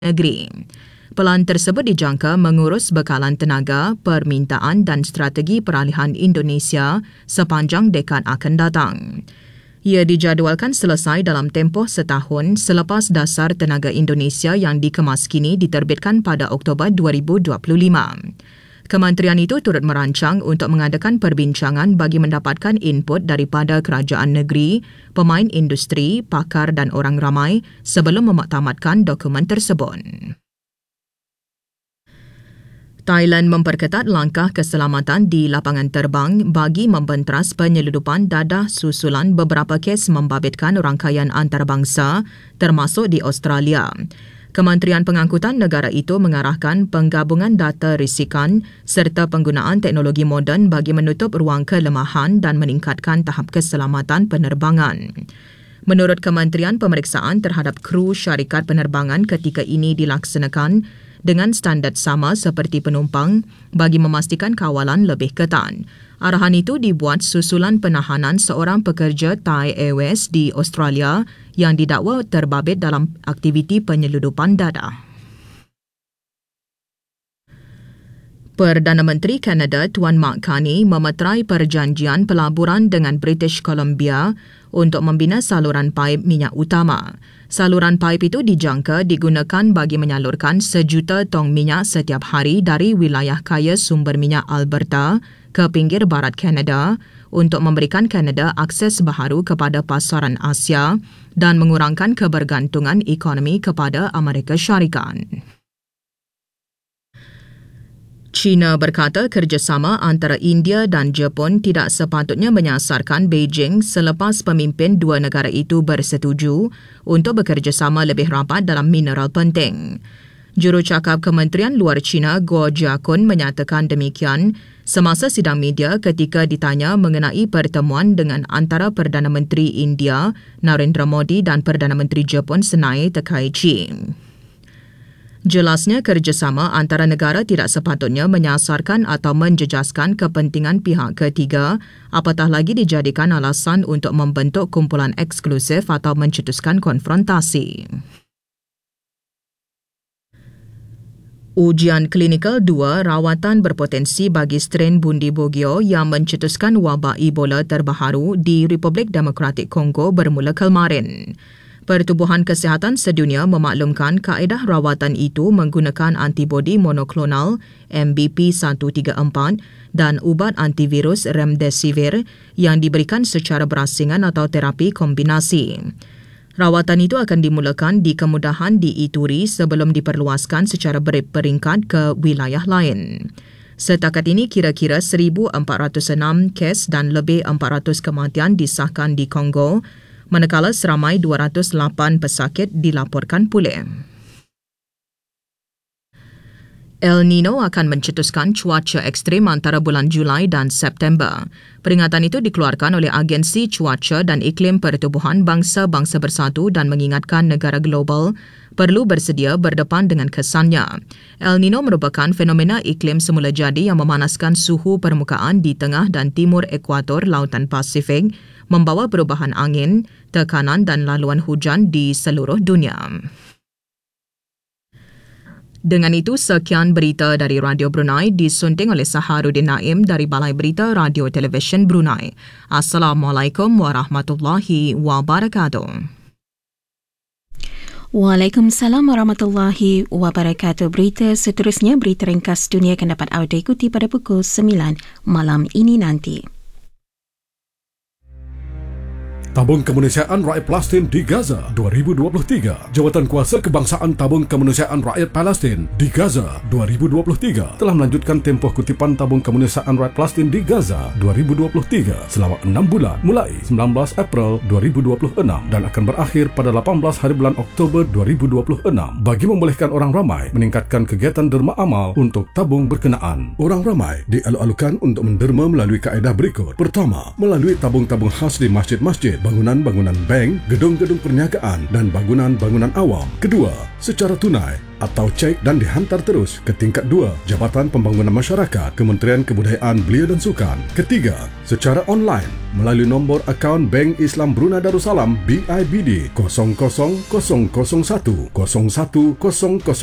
negeri. Pelan tersebut dijangka mengurus bekalan tenaga, permintaan dan strategi peralihan Indonesia sepanjang dekad akan datang. Ia dijadualkan selesai dalam tempoh setahun selepas Dasar Tenaga Indonesia yang dikemas kini diterbitkan pada Oktober 2025. Kementerian itu turut merancang untuk mengadakan perbincangan bagi mendapatkan input daripada kerajaan negeri, pemain industri, pakar dan orang ramai sebelum memaktamadkan dokumen tersebut. Thailand memperketat langkah keselamatan di lapangan terbang bagi membenteras penyeludupan dadah susulan beberapa kes membabitkan rangkaian antarabangsa termasuk di Australia. Kementerian Pengangkutan Negara itu mengarahkan penggabungan data risikan serta penggunaan teknologi moden bagi menutup ruang kelemahan dan meningkatkan tahap keselamatan penerbangan. Menurut Kementerian, pemeriksaan terhadap kru syarikat penerbangan ketika ini dilaksanakan dengan standard sama seperti penumpang bagi memastikan kawalan lebih ketat. Arahan itu dibuat susulan penahanan seorang pekerja Thai Airways di Australia yang didakwa terbabit dalam aktiviti penyeludupan dadah. Perdana Menteri Kanada Tuan Mark Carney memeterai perjanjian pelaburan dengan British Columbia untuk membina saluran paip minyak utama. Saluran paip itu dijangka digunakan bagi menyalurkan 1 juta tong minyak setiap hari dari wilayah kaya sumber minyak Alberta ke pinggir barat Kanada untuk memberikan Kanada akses baharu kepada pasaran Asia dan mengurangkan kebergantungan ekonomi kepada Amerika Syarikat. China berkata kerjasama antara India dan Jepun tidak sepatutnya menyasarkan Beijing selepas pemimpin dua negara itu bersetuju untuk bekerjasama lebih rapat dalam mineral penting. Jurucakap Kementerian Luar China Guo Jiakun menyatakan demikian semasa sidang media ketika ditanya mengenai pertemuan dengan antara Perdana Menteri India Narendra Modi dan Perdana Menteri Jepun Sanae Takaichi. Jelasnya kerjasama antara negara tidak sepatutnya menyasarkan atau menjejaskan kepentingan pihak ketiga, apatah lagi dijadikan alasan untuk membentuk kumpulan eksklusif atau mencetuskan konfrontasi. Ujian klinikal 2 rawatan berpotensi bagi strain Bundibugyo yang mencetuskan wabak Ebola terbaharu di Republik Demokratik Kongo bermula kemarin. Pertubuhan Kesihatan Sedunia memaklumkan kaedah rawatan itu menggunakan antibodi monoklonal MBP 134 dan ubat antivirus Remdesivir yang diberikan secara berasingan atau terapi kombinasi. Rawatan itu akan dimulakan di kemudahan di Ituri sebelum diperluaskan secara berperingkat ke wilayah lain. Setakat ini kira-kira 1,406 kes dan lebih 400 kematian disahkan di Kongo, manakala seramai 208 pesakit dilaporkan pulih. El Nino akan mencetuskan cuaca ekstrim antara bulan Julai dan September. Peringatan itu dikeluarkan oleh Agensi Cuaca dan Iklim Pertubuhan Bangsa-Bangsa Bersatu dan mengingatkan negara global perlu bersedia berdepan dengan kesannya. El Nino merupakan fenomena iklim semula jadi yang memanaskan suhu permukaan di tengah dan timur ekuator Lautan Pasifik, membawa perubahan angin, tekanan dan laluan hujan di seluruh dunia. Dengan itu, sekian berita dari Radio Brunei disunting oleh Saharuddin Naim dari Balai Berita Radio Televisyen Brunei. Assalamualaikum warahmatullahi wabarakatuh. Waalaikumsalam warahmatullahi wabarakatuh. Berita seterusnya, berita ringkas dunia akan dapat anda ikuti pada pukul 9 malam ini nanti. Tabung Kemanusiaan Rakyat Palestin di Gaza 2023. Jawatan Kuasa Kebangsaan Tabung Kemanusiaan Rakyat Palestin di Gaza 2023 telah melanjutkan tempoh kutipan Tabung Kemanusiaan Rakyat Palestin di Gaza 2023 selama 6 bulan mulai 19 April 2026 dan akan berakhir pada 18 hari bulan Oktober 2026 bagi membolehkan orang ramai meningkatkan kegiatan derma amal untuk tabung berkenaan. Orang ramai dialu-alukan untuk menderma melalui kaedah berikut. Pertama, melalui tabung-tabung khas di masjid-masjid baik bangunan-bangunan bank, gedung-gedung perniagaan dan bangunan-bangunan awam. Kedua, secara tunai atau cek dan dihantar terus ke tingkat 2 Jabatan Pembangunan Masyarakat Kementerian Kebudayaan Belia dan Sukan. Ketiga, secara online melalui nombor akaun Bank Islam Brunei Darussalam BIBD 0000010100